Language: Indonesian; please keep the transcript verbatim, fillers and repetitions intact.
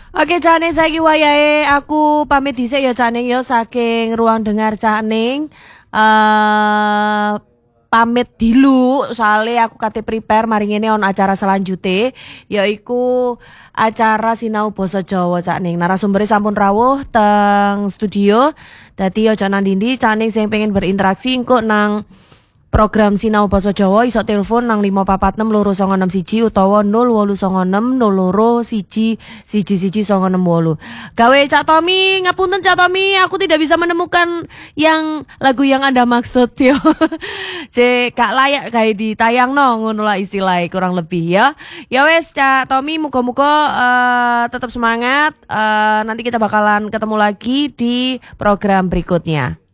Oke Caning saiki wayahe aku pamit dhisik ya Caning ya saking ruang dengar Caning. Eh pamit dilu soalnya aku kate prepare mari ngene on acara selanjutnya yaiku acara sinau basa Jawa Caning. Narasumbere sampun rawuh teng studio. Dadi aja nang ndi Caning sing pengen berinteraksi engko nang program sinau basa Jawa iso telepon nang lima papat enam loro songo enam siji utawa nol wolu songo enam nol loro siji siji siji songo enam wolu. Gawe Cak Tommy, ngapunten Cak Tommy, aku tidak bisa menemukan yang lagu yang Anda maksud yo. Cek gak layak kayak ditayang no ngono lah istilahnya kurang lebih ya. Ya wes Cak Tommy muga-muga uh, tetap semangat. Uh, nanti kita bakalan ketemu lagi di program berikutnya.